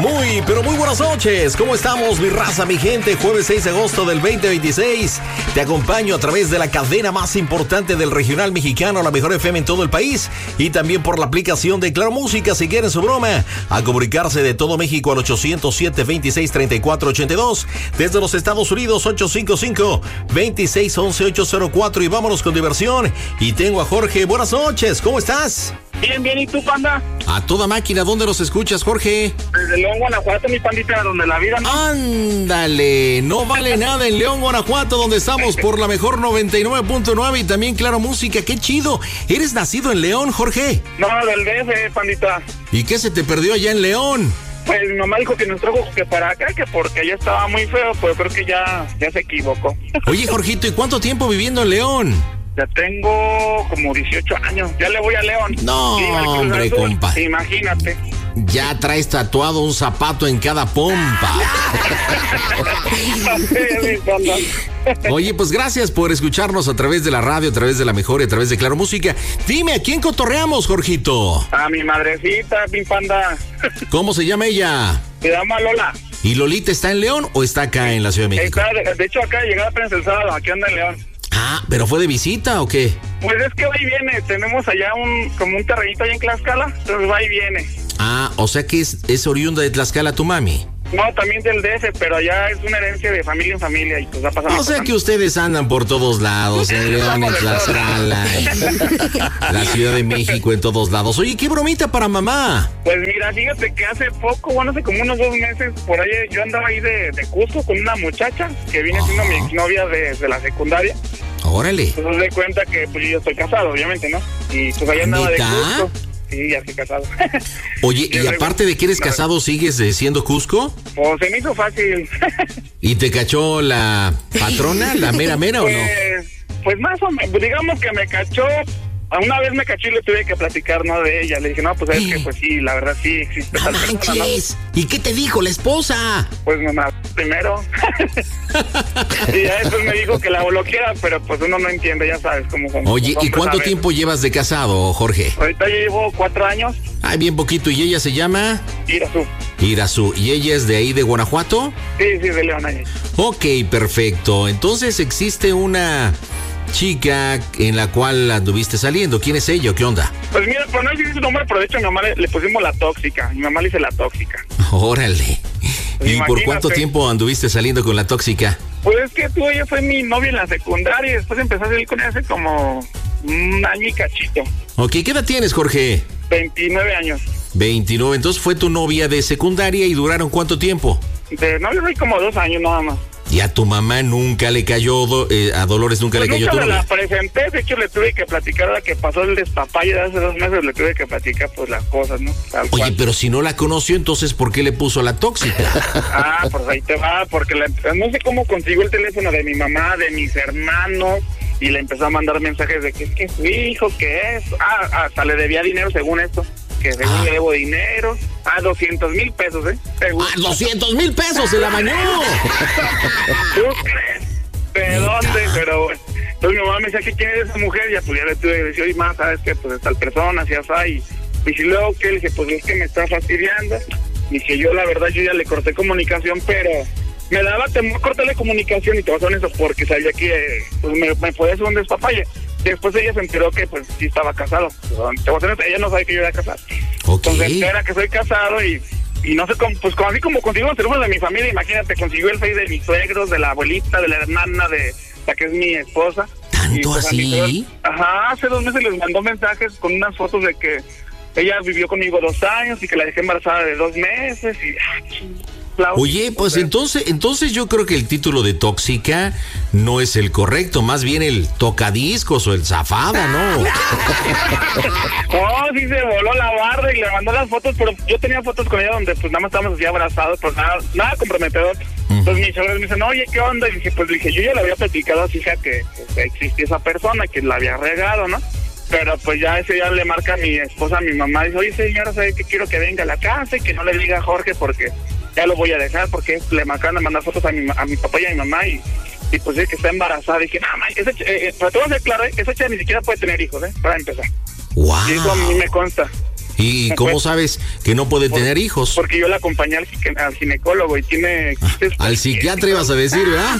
Muy, pero muy buenas noches. ¿Cómo estamos, mi raza, mi gente? Jueves 6 de agosto del 2026. Te acompaño a través de la cadena más importante del regional mexicano, la mejor FM en todo el país. Y también por la aplicación de Claro Música, si quieren su broma. A comunicarse de todo México al 807-26-3482. Desde los Estados Unidos, 855-2611-804. Y vámonos con diversión. Y tengo a Jorge. Buenas noches. ¿Cómo estás? Bien, bien, ¿y tú, panda? A toda máquina, ¿dónde nos escuchas, Jorge? Desde León, Guanajuato, mi pandita, donde la vida no... ¡Ándale! No vale nada en León, Guanajuato, donde estamos por la mejor 99.9 y también Claro Música. ¡Qué chido! ¿Eres nacido en León, Jorge? No, del DF, pandita. ¿Y qué se te perdió allá en León? Pues mi mamá dijo que nos trajo que para acá, que porque allá estaba muy feo, pues creo que ya se equivocó. Oye, Jorgito, ¿y cuánto tiempo viviendo en León? Ya tengo como 18 años. Ya le voy a León. No, sí, hombre, compa. Imagínate. Ya traes tatuado un zapato en cada pompa. Oye, pues gracias por escucharnos a través de la radio, a través de la mejor y a través de Claro Música. Dime, ¿a quién cotorreamos, Jorgito? A mi madrecita, mi panda. ¿Cómo se llama ella? Se llama Lola. ¿Y Lolita está en León o está acá en la Ciudad de México? De hecho, acá llegaba apenas el sábado, aquí anda en León. Ah, ¿pero fue de visita o qué? Pues es que va y viene, tenemos allá como un terrenito ahí en Tlaxcala, entonces va y viene. Ah, o sea que es oriunda de Tlaxcala tu mami. No, también del DF, pero allá es una herencia de familia en familia y pues va pasando. O sea que ustedes andan por todos lados, en León, en Tlaxcala, la Ciudad de México, en todos lados. Oye, ¿qué bromita para mamá? Pues mira, fíjate que hace poco, bueno, hace como unos 2 meses, por ahí yo andaba ahí de Cusco con una muchacha que viene siendo mi exnovia desde la secundaria. Órale. Pues de cuenta que pues yo estoy casado, obviamente, ¿no? Y pues allá andaba de Cusco. Sí, ya estoy casado. Oye, y aparte de que eres casado, ¿sigues siendo Cusco? Pues se me hizo fácil. ¿Y te cachó la patrona, la mera o no? Pues más o menos, digamos que me cachó. Una vez me cachó y le tuve que platicar, ¿no? De ella. Le dije, no, pues es que, pues sí, la verdad sí existe tal persona, ¿no? ¿Y qué te dijo la esposa? Pues mamá, primero. Y ya después me dijo que la bloqueara, pero pues uno no entiende, ya sabes cómo son. Oye, ¿y cuánto tiempo llevas de casado, Jorge? Ahorita yo llevo 4 años. Ay, bien poquito. ¿Y ella se llama? Irazú. ¿Y ella es de ahí, de Guanajuato? Sí, de León. Ahí. Ok, perfecto. Entonces existe una chica en la cual anduviste saliendo. ¿Quién es ella o qué onda? Pues mira, pues no dice su nombre, pero de hecho a mi mamá le pusimos la tóxica. Mi mamá le dice la tóxica. Órale. Pues ¿Y por cuánto tiempo anduviste saliendo con la tóxica? Pues es que ella fue mi novia en la secundaria y después empecé a salir con ella hace como 1 año y cachito. Ok, ¿qué edad tienes, Jorge? 29 años. 29, entonces fue tu novia de secundaria y duraron ¿cuánto tiempo? De novia fue como 2 años nada más. ¿Y a tu mamá nunca le cayó, a Dolores nunca le cayó tu novia? La presenté, de hecho le tuve que platicar la que pasó el despapalle de hace 2 meses, le tuve que platicar pues las cosas, ¿no? Oye, pero si no la conoció, entonces ¿por qué le puso la tóxica? Pues ahí te va, porque no sé cómo consiguió el teléfono de mi mamá, de mis hermanos, y le empezó a mandar mensajes de que es que su hijo, que es, hasta le debía dinero según esto. Que según le debo dinero, 200,000 pesos, según. 200,000 pesos se la bañó. ¿Tú crees? ¿De dónde? Pero bueno. Entonces mi mamá me decía, ¿quién es esa mujer? Ya pues ya le tuve que decir, oye, más, ¿sabes qué? Pues tal persona, así, así. Y si luego que le dije, pues es que me está fastidiando. Y que yo, la verdad, yo ya le corté comunicación, pero me daba temor cortarle comunicación y te vas a eso porque sabía que pues, me podía hacer un despapalle. Después ella se enteró que pues sí estaba casado. Ella no sabe que yo era casado. Okay. Entonces entera que soy casado y no sé cómo, pues así como consiguió el teléfono de mi familia, imagínate, consiguió el face de mis suegros, de la abuelita, de la hermana, de la que es mi esposa. ¿Tanto y, pues, así? Hace 2 meses les mandó mensajes con unas fotos de que ella vivió conmigo 2 años y que la dejé embarazada de 2 meses y... Oye, pues entonces yo creo que el título de tóxica no es el correcto, más bien el tocadiscos o el zafada, ¿no? No, sí se voló la barra y le mandó las fotos, pero yo tenía fotos con ella donde pues nada más estábamos así abrazados, pues nada comprometedor. Entonces mis chavales me dicen, oye, ¿qué onda? Y dije, yo ya le había platicado a su hija que pues, existía esa persona, que la había regado, ¿no? Pero pues ya ese día le marca a mi esposa, a mi mamá, y dice, oye señora, ¿sabe que quiero que venga a la casa y que no le diga a Jorge porque ya lo voy a dejar? Porque le marcaron a mandar fotos a mi papá y a mi mamá y pues dice que está embarazada. Y dije, no, pero te voy a ser claro, esa chica ni siquiera puede tener hijos, para empezar. Wow. Y eso a mí me consta. ¿Y cómo sabes que no puede tener hijos? Porque yo la acompañé al ginecólogo y tiene... Al psiquiatra ibas a decir, ¿verdad?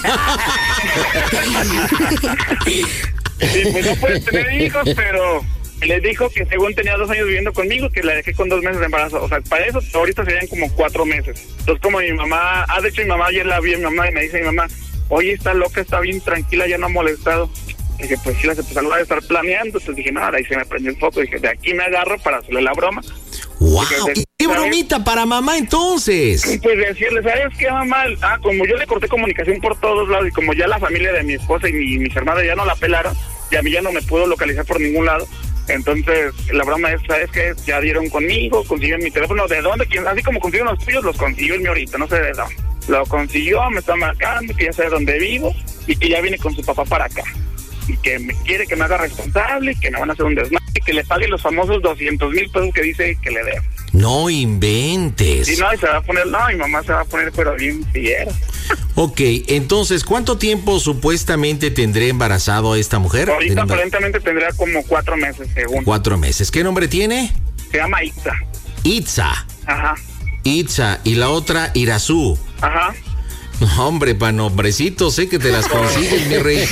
Sí, pues no puede tener hijos, pero le dijo que según tenía 2 años viviendo conmigo, que la dejé con 2 meses de embarazo. O sea, para eso ahorita serían como 4 meses. Entonces, como mi mamá... de hecho, mi mamá ayer la vi a mi mamá y me dice mi mamá, oye, está loca, está bien tranquila, ya no ha molestado. Y dije, pues sí, la se va a estar planeando. Entonces dije, nada, ahí se me prendió el foco. Dije, de aquí me agarro para hacerle la broma. ¡Wow! ¡Qué bromita para mamá entonces! Pues decirle, ¿sabes qué, mamá? Como yo le corté comunicación por todos lados y como ya la familia de mi esposa y mis hermanas ya no la pelaron, y a mí ya no me pudo localizar por ningún lado. Entonces, la broma es, ¿sabes qué? Ya dieron conmigo, consiguieron mi teléfono. ¿De dónde? Así como consiguieron los tuyos, los consiguió el mío ahorita, no sé de dónde. Lo consiguió, me está marcando, que ya sabe dónde vivo y que ya viene con su papá para acá. Y que me quiere que me haga responsable, que me van a hacer un desmadre, que le pague los famosos 200,000 pesos que dice que le debo. No inventes. Y no, y se va a poner, mi mamá se va a poner pero bien fiera. Ok, entonces, ¿cuánto tiempo supuestamente tendré embarazado a esta mujer? Ahorita aparentemente tendría como 4 meses, según. 4 meses. ¿Qué nombre tiene? Se llama Itza. Itza. Ajá. Itza. Y la otra, Irazú. Ajá. No, hombre, pa' nombrecitos, sé que te las consigues, mi rey.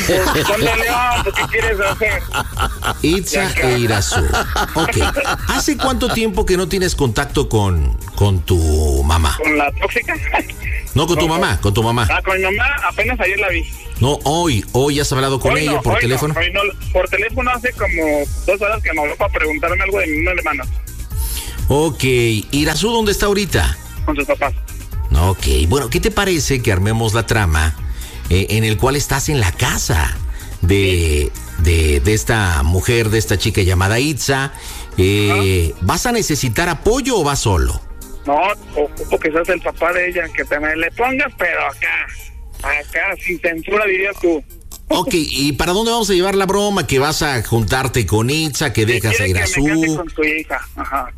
¿Qué quieres hacer? Itza e Irazú. Ok. ¿Hace cuánto tiempo que no tienes contacto con tu mamá? ¿Con la tóxica? No, con tu mamá, con tu mamá. Con mi mamá apenas ayer la vi. No, hoy has hablado con ella por teléfono. No, por teléfono hace como 2 horas que me habló para preguntarme algo de mi hermana. Ok, ¿Irazú dónde está ahorita? Con sus papás. Ok, bueno, ¿qué te parece que armemos la trama en el cual estás en la casa de esta mujer, de esta chica llamada Itza? ¿Vas a necesitar apoyo o vas solo? No, ocupo que seas el papá de ella, que te me le pongas, pero acá, sin censura, dirías tú. Ok, ¿y para dónde vamos a llevar la broma? ¿Que vas a juntarte con Itza, que dejas a Irazú? Que me case con tu hija, ajá.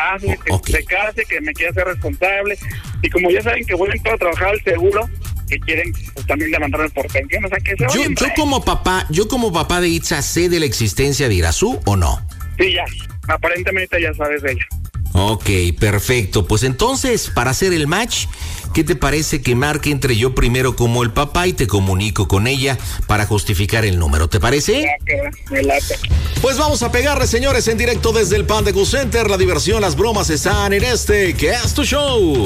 Se case, que me quiera ser responsable. Y como ya saben que voy a entrar a trabajar al seguro, que quieren pues, también levantarme por pensión, o sea, que se yo como papá de Itza, ¿sé de la existencia de Irazú o no? Sí, ya. Aparentemente ya sabes de ella. Ok, perfecto. Pues entonces, para hacer el match, ¿qué te parece que marque entre yo primero como el papá y te comunico con ella para justificar el número? ¿Te parece? Me late. Pues vamos a pegarle, señores, en directo desde el Panda Express Center. La diversión, las bromas están en este, que es tu show.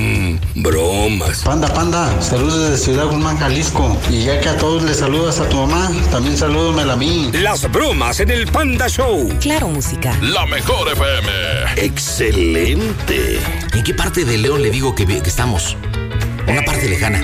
Bromas. Panda, saludos desde Ciudad Guzmán, Jalisco. Y ya que a todos les saludas a tu mamá, también salúdamela a mí. Las bromas en el Panda Show. Claro, música. La mejor FM. Excelente. ¿En qué parte de León le digo que estamos? Una parte lejana.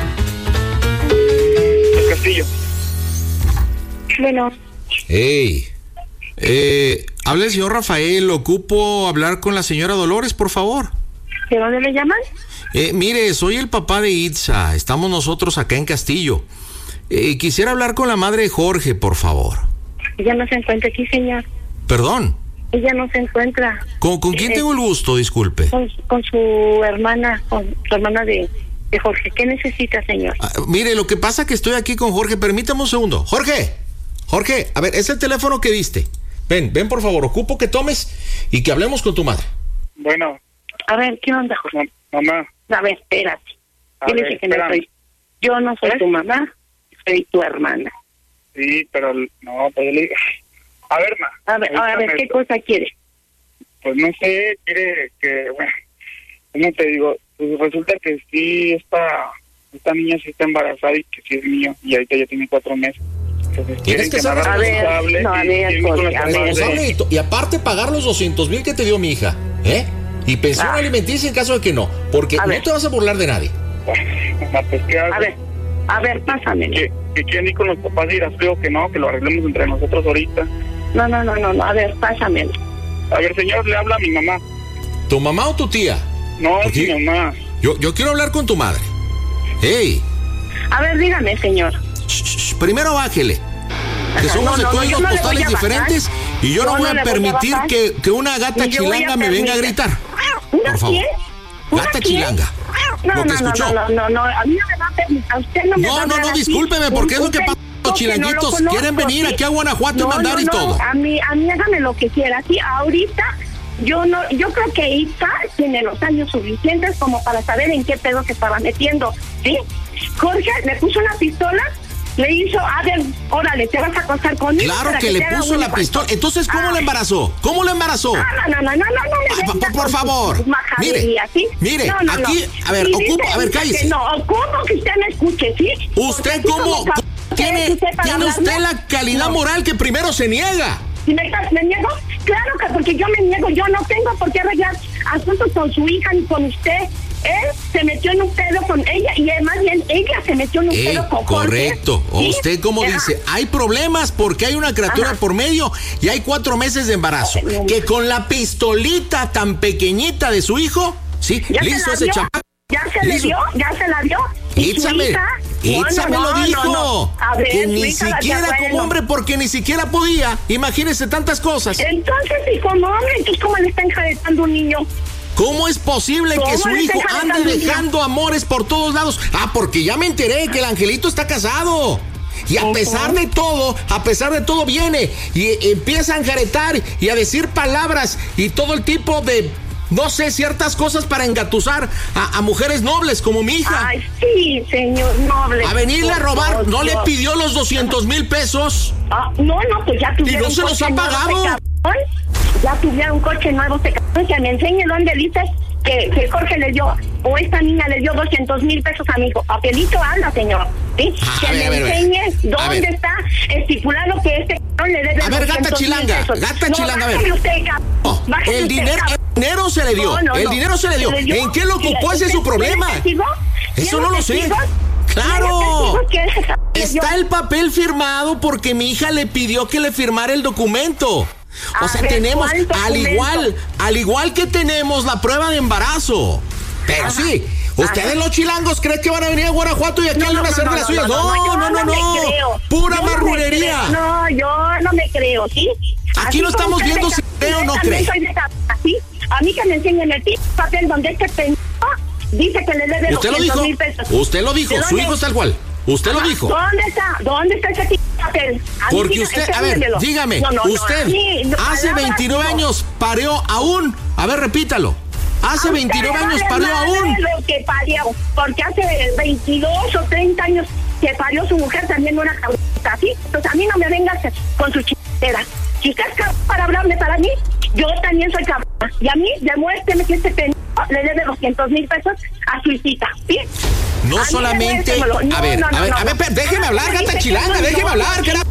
El Castillo. Bueno. Hey. Habla el señor Rafael. Ocupo hablar con la señora Dolores, por favor. ¿De dónde le llaman? Mire, soy el papá de Itza. Estamos nosotros acá en Castillo. Quisiera hablar con la madre de Jorge, por favor. Ella no se encuentra aquí, señor. ¿Perdón? Ella no se encuentra. ¿Con quién tengo el gusto? Disculpe. Con su hermana, de Jorge. ¿Qué necesita, señor? Mire, lo que pasa es que estoy aquí con Jorge. Permítame un segundo. Jorge, a ver, es el teléfono que diste. Ven, por favor. Ocupo que tomes y que hablemos con tu madre. Bueno. A ver, ¿qué onda, Jorge? Mamá. A ver, espérate. Dile que no soy. Yo no soy tu mamá, soy tu hermana. Sí, pero no, pues le... A ver, ma. A ver, ¿qué cosa quiere? Pues no sé, quiere que, bueno, ¿cómo te digo? Pues resulta que sí, esta niña sí está embarazada y que sí es mío, y ahorita ya tiene 4 meses. Entonces, tienes que ser responsable. Y aparte pagar los 200,000 que te dio mi hija, y pensión alimenticia en caso de que no, porque no te vas a burlar de nadie. Pues, ¿qué hago? A ver, pásame. Que quieren ir con los papás y creo que no, que lo arreglemos entre nosotros ahorita. No, a ver, pásame. A ver, señor, le habla a mi mamá. ¿Tu mamá o tu tía? No, es mi mamá. Yo quiero hablar con tu madre. ¡Ey! A ver, dígame, señor. Primero bájele. Que somos de códigos postales diferentes y yo no voy a permitir que una gata chilanga me venga a gritar. Por favor. Gata chilanga. No, a mí no me va a permitir. A usted no me va a No, discúlpeme, porque es lo que pasa. Los chilanguitos quieren venir aquí a Guanajuato y mandar y todo. A mí hágame lo que quiera. Aquí, ahorita yo creo que Ita tiene los años suficientes como para saber en qué pedo se estaba metiendo, ¿sí? Jorge le puso una pistola, le hizo, a ver, órale, te vas a acostar conmigo. Claro que le puso la pistola. Entonces, ¿cómo la embarazó? ¿Cómo la embarazó? No, por favor. Mire, aquí, a ver, cállese. No, ocupo que usted me escuche, ¿sí? ¿Usted cómo tiene usted la calidad moral que primero se niega? ¿Me niego? Claro que porque yo me niego, yo no tengo por qué arreglar asuntos con su hija ni con usted. Él se metió en un pedo con ella y más bien ella se metió en un pedo con Jorge. Correcto. ¿Sí? Usted como dice, hay problemas porque hay una criatura por medio y hay 4 meses de embarazo. Que con la pistolita tan pequeñita de su hijo, ¿sí? Le hizo ese chamaco. ¿Ya se la dio? Itza me lo dijo. No. A ver, que ni siquiera como hombre, porque ni siquiera podía. Imagínese tantas cosas. Entonces, y como hombre, entonces, ¿cómo le está enjaretando un niño? ¿Cómo es posible que su hijo ande dejando amores por todos lados? Porque ya me enteré que el angelito está casado. Y a pesar de todo viene y empieza a enjaretar y a decir palabras y todo el tipo de, no sé, ciertas cosas para engatusar a mujeres nobles como mi hija. Ay, sí, señor noble. A venirle a robar, ¿no le pidió los 200,000 pesos? No, pues ya tuvieron. ¿Y no se los ha pagado? Ya tuvieron un coche nuevo, que me enseñe dónde dices que Jorge le dio, o esta niña le dio 200,000 pesos a mi hijo. Papelito habla, señor. ¿Sí? Que me enseñe dónde está estipulado que este le debe. A ver, gata chilanga, a ver. El dinero se le dio. El dinero se le dio. ¿En qué lo ocupó? Ese es su problema. Eso no lo sé. ¡Claro! Está el papel firmado porque mi hija le pidió que le firmara el documento. O sea, tenemos, al igual que tenemos la prueba de embarazo. Pero sí, ustedes los chilangos creen que van a venir a Guanajuato y aquí van a hacer de las suyas. No. Pura marrunería. No, yo no me creo, ¿sí? Aquí no estamos viendo si creo o no cree. A mí que me enseñen el papel donde este pendejo dice que le debe 200,000 pesos. Usted lo dijo, su hijo es tal cual. Usted lo dijo. ¿Dónde está ese papel? Porque usted, a ver, dígame, usted hace 29 años parió aún. A ver, repítalo. Hace 29 años parió aún. Lo que parió, porque hace 22 o 30 años que parió su mujer también una cabrita, ¿sí? Entonces a mí no me vengas con su chistera. Si usted es capaz para hablarme para mí, yo también soy capaz. Y a mí, demuéstreme que este pendejo le debe 200,000 pesos a su hijita, ¿sí? No solamente. A ver, déjeme hablar, gata chilanga, déjeme hablar, carajo.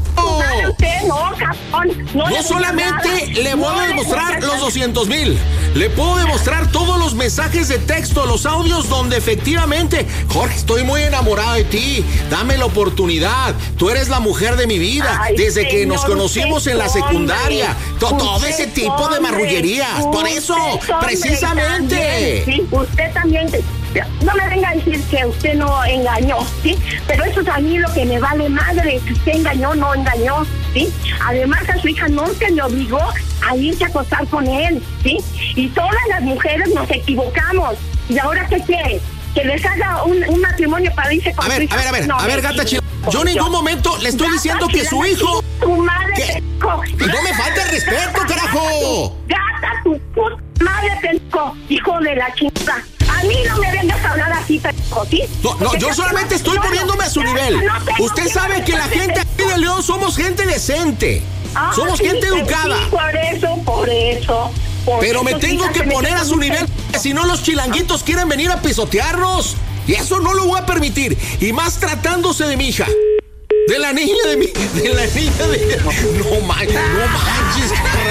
No solamente le voy a demostrar los 200,000, le puedo demostrar todos los mensajes de texto, los audios donde efectivamente, Jorge, estoy muy enamorado de ti, dame la oportunidad, tú eres la mujer de mi vida, desde que nos conocimos en la secundaria, todo ese tipo de marrullerías, por eso, precisamente. Sí, usted también. No me venga a decir que usted no engañó, ¿sí? Pero eso es a mí lo que me vale madre, si usted engañó, no engañó, ¿sí? Además a su hija no se le obligó a irse a acostar con él, ¿sí? Y todas las mujeres nos equivocamos. ¿Y ahora qué quiere? ¿Que les haga un matrimonio para irse con su hija? A ver, gata chila. Yo en ningún momento le estoy diciendo que su hijo... Tu madre, no me falta el respeto, carajo. Gata, tu puta madre, pendejo, hijo de la chingada. A mí no me vengas a hablar así, pendejo, ¿sí? No, yo solamente estoy poniéndome a su nivel. Usted sabe que la gente aquí de León somos gente decente. Somos gente educada. Sí, por eso. Pero me tengo que poner a su nivel, si no los chilanguitos quieren venir a pisotearnos. Y eso no lo voy a permitir. Y más tratándose de mi hija. De la niña de mi... No manches,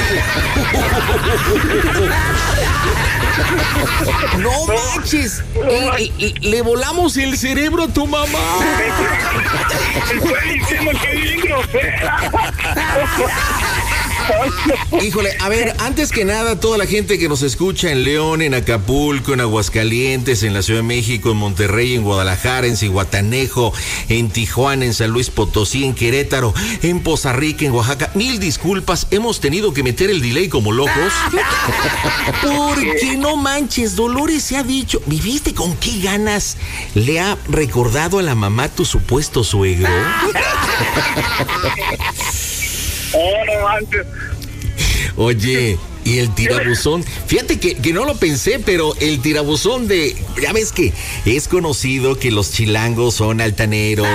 carnal. No manches. Le volamos el cerebro a tu mamá. Estoy diciendo que bien grosera. Híjole, a ver, antes que nada, toda la gente que nos escucha en León, en Acapulco, en Aguascalientes, en la Ciudad de México, en Monterrey, en Guadalajara, en Zihuatanejo, en Tijuana, en San Luis Potosí, en Querétaro, en Poza Rica, en Oaxaca, 1000 disculpas, hemos tenido que meter el delay como locos. Porque no manches, Dolores se ha dicho, ¿viviste con qué ganas le ha recordado a la mamá tu supuesto suegro? No antes. Oye, Y el tirabuzón, fíjate que no lo pensé, pero el tirabuzón ya ves que es conocido que los chilangos son altaneros.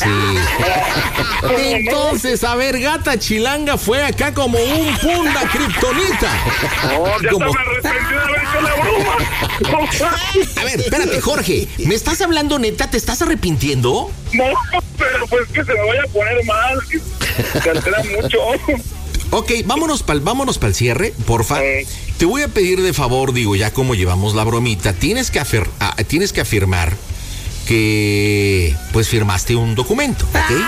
Entonces, a ver, gata chilanga fue acá como un punda kriptonita. Ya me arrepentí de haber hecho la broma. A ver, espérate, Jorge, ¿me estás hablando neta? ¿Te estás arrepintiendo? No, pero pues que se me vaya a poner mal, que altera mucho. Ok, vámonos pa'l cierre, porfa. Te voy a pedir de favor, ya como llevamos la bromita, tienes que afirmar que pues firmaste un documento,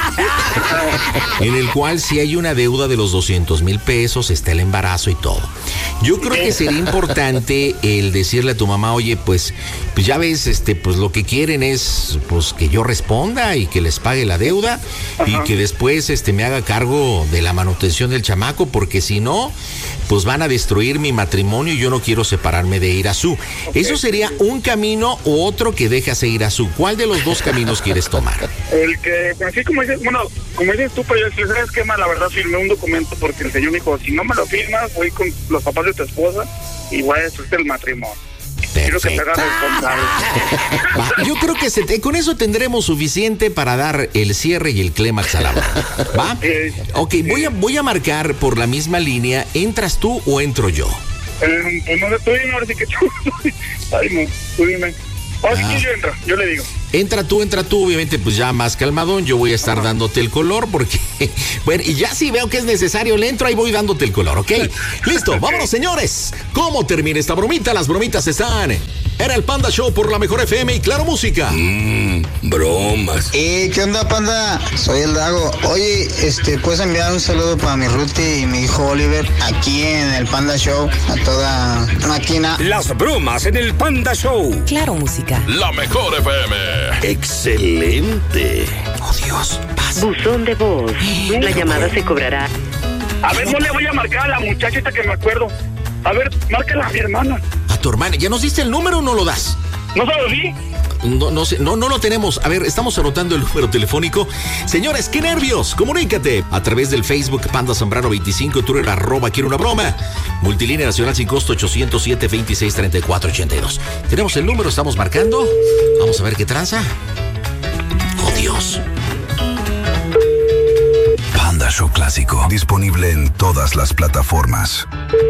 ¿ok? En el cual si hay una deuda de los 200,000 pesos, está el embarazo y todo. Yo creo que sería importante el decirle a tu mamá, oye, pues ya ves, pues lo que quieren es pues que yo responda y que les pague la deuda. Ajá. Y que después me haga cargo de la manutención del chamaco, porque si no, pues van a destruir mi matrimonio y yo no quiero separarme de Irazú. Okay. Eso sería un camino u otro que dejas a Irazú. ¿Cuál de los dos caminos quieres tomar? El que, así como dices, como dices tú, pero yo, ¿sabes qué? La verdad firmé un documento porque el señor me dijo, si no me lo firmas, voy con los papás de tu esposa y voy a destruir el matrimonio. Quiero que te hagas responsable. Yo creo que con eso tendremos suficiente para dar el cierre y el clímax a la broma. ¿Va? Ok, voy a marcar por la misma línea. ¿Entras tú o entro yo? Pues no sé, tú dime, ahora sí que tú. Ay, no, tú dime. Ahora sí que yo entro, yo le digo. Entra tú, obviamente, pues ya más calmadón. Yo voy a estar dándote el color porque, bueno, y ya si veo que es necesario, le entro, ahí voy dándote el color, ¿ok? Listo, vámonos, señores. ¿Cómo termina esta bromita? Las bromitas están en el Panda Show por la Mejor FM y Claro Música. Bromas. ¿Qué onda, Panda? Soy el Dago. Oye, ¿puedes enviar un saludo para mi Ruti y mi hijo Oliver aquí en el Panda Show? A toda máquina. Las bromas en el Panda Show. Claro Música. La Mejor FM. Excelente. Oh, Dios. Pasa. Buzón de voz. La llamada se cobrará. A ver, no le voy a marcar a la muchachita que me acuerdo. A ver, márcala a mi hermana. ¿A tu hermana? ¿Ya nos diste el número o no lo das? ¿No se lo di? No sé, no lo tenemos. A ver, estamos anotando el número telefónico. Señores, qué nervios. Comunícate a través del Facebook Panda Zambrano 25, Twitter @quiero una broma. Multilínea nacional sin costo 807-2634-82. Tenemos el número, estamos marcando. Vamos a ver qué tranza. Oh, Dios. Panda Show Clásico. Disponible en todas las plataformas.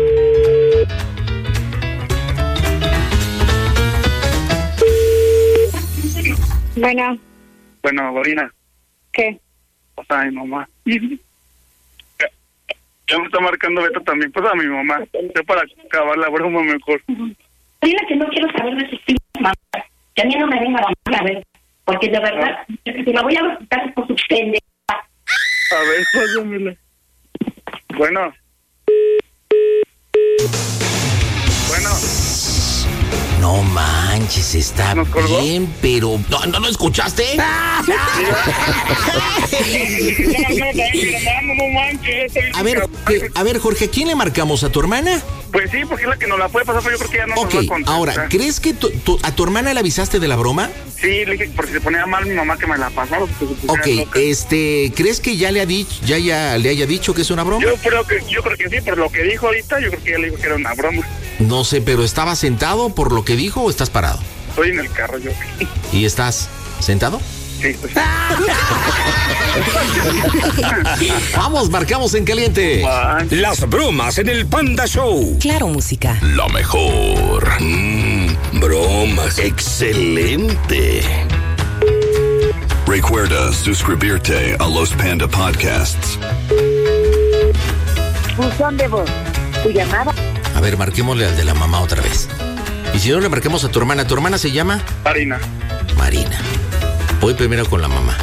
Bueno, Gorina. ¿Qué? O sea, mi mamá. Ya me está marcando Beto también. Pues a mi mamá. Yo para acabar la broma mejor. Dile que no quiero saber de sus mamás. Que a mí no me venga a ver. Porque de verdad, si la voy a visitar por su pendeja. A ver, pásamela. Bueno. No manches, está bien, pero... ¿No escuchaste? A ver, Jorge, ¿a quién le marcamos? ¿A tu hermana? Pues sí, porque es la que nos la puede pasar, pero yo creo que ya no nos va a contestar. Ahora, ¿crees que a tu hermana le avisaste de la broma? Sí, le dije, porque se ponía mal mi mamá que me la pasara. ¿Crees que ya le haya dicho que es una broma? Yo creo que sí, por lo que dijo ahorita, yo creo que ya le dijo que era una broma. No sé, pero ¿estabas sentado por lo que dijo o estás parado? Estoy en el carro yo. ¿Y estás sentado? Sí, pues. Vamos, marcamos en caliente. Las bromas en el Panda Show. Claro Música. La mejor. Bromas. Excelente. Recuerda suscribirte a los Panda Podcasts. Buzón de voz. Tu llamada. A ver, marquémosle al de la mamá otra vez. Y si no, le marquemos a tu hermana. ¿Tu hermana se llama? Marina. Voy primero con la mamá.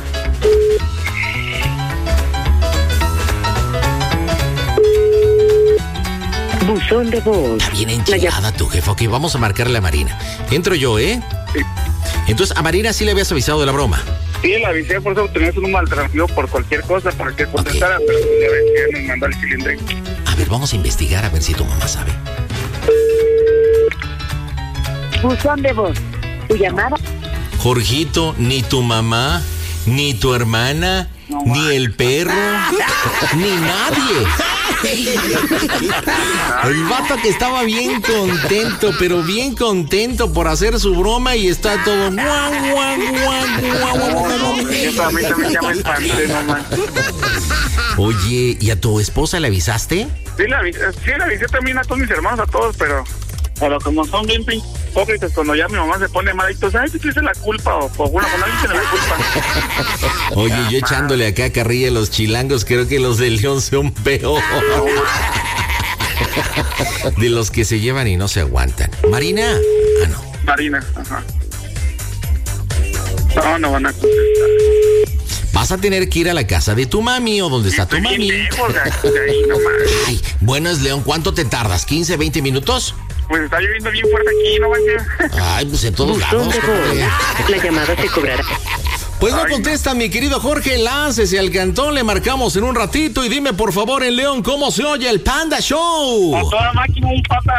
Buzón de voz. Está bien enchilada tu jefa. Ok, vamos a marcarle a Marina. Entro yo, ¿eh? Sí. Entonces, a Marina sí le habías avisado de la broma. Sí, la avisé, por eso tenés un número alternativo por cualquier cosa, para que contestara, pero ya ves que nos mandó el cilindro. A ver, vamos a investigar a ver si tu mamá sabe. Buzón de voz. Tu llamada. Jorgito, ni tu mamá, ni tu hermana, ni el perro, ni nadie El vato que estaba bien contento, pero bien contento por hacer su broma y está todo... Yo también ya me espanté, nomás. Oye, ¿y a tu esposa le avisaste? Sí, la avisé también a todos mis hermanos, a todos, pero como son bien hipócritas, cuando ya mi mamá se pone mal, entonces, ay, tú tienes la culpa, o bueno, cuando alguien tiene la culpa. Oye, yo echándole acá carrilla a los chilangos, creo que los de León son peor. De los que se llevan y no se aguantan. ¿Marina? Ah, no. Marina, ajá. No van a contestar. Vas a tener que ir a la casa de tu mami o donde está tu mami. Lejos de ahí, nomás. Ay, bueno, es León, ¿cuánto te tardas? ¿15, 20 minutos? Pues está lloviendo bien fuerte aquí, ¿no, manches? Ay, pues en todos Buzón lados. de voz. La llamada se cobrará. Pues no contesta, mi querido Jorge, láncese al cantón, le marcamos en un ratito y dime por favor en León cómo se oye el Panda Show. A toda máquina, un pata.